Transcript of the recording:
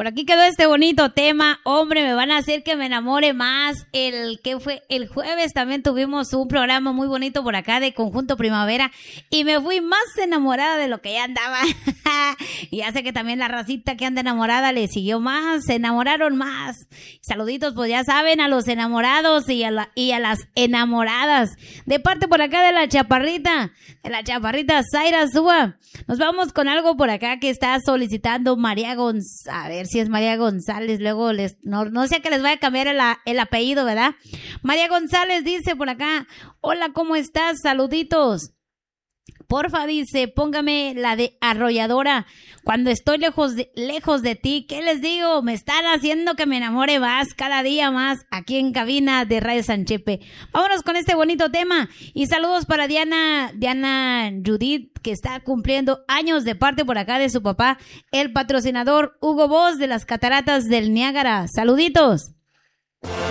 Por aquí quedó este bonito tema. Hombre, me van a hacer que me enamore más. El jueves también tuvimos un programa muy bonito por acá de Conjunto Primavera y me fui más enamorada de lo que ya andaba. Y hace que también la racita que anda enamorada le siguió más, se enamoraron más. Saluditos, pues ya saben, a los enamorados y a las enamoradas. De parte por acá de la chaparrita Zaira Súa. Nos vamos con algo por acá que está solicitando María González. A ver si es María González, luego no sé que les vaya a cambiar el apellido, ¿verdad? María González dice por acá: hola, ¿cómo estás? Saluditos. Porfa, dice, póngame la de Arrolladora. Cuando estoy lejos de ti, ¿qué les digo? Me están haciendo que me enamore más, cada día más, aquí en cabina de Radio Sanchepe. Vámonos con este bonito tema. Y saludos para Diana Judith, que está cumpliendo años de parte por acá de su papá, el patrocinador Hugo Boss de las Cataratas del Niágara. Saluditos.